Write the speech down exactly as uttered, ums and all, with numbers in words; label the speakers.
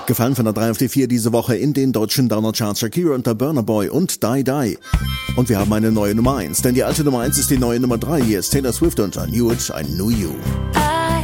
Speaker 1: Gefallen von der drei auf die vier diese Woche in den deutschen Downer-Charts Shakira und der Burna Boy und Die Die. Und wir haben eine neue Nummer eins, denn die alte Nummer eins ist die neue Nummer drei. Hier ist Taylor Swift und I Knew It, I Knew You.